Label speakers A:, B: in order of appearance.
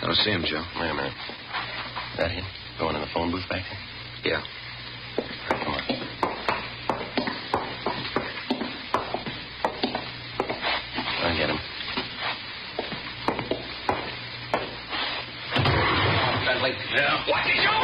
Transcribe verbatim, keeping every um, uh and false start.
A: I'll see him, Joe.
B: Wait a minute. That him? Going in the phone booth back there?
A: Yeah.
B: Come on. I'll get him.
C: Bentley.
D: Yeah? What's he, Joe?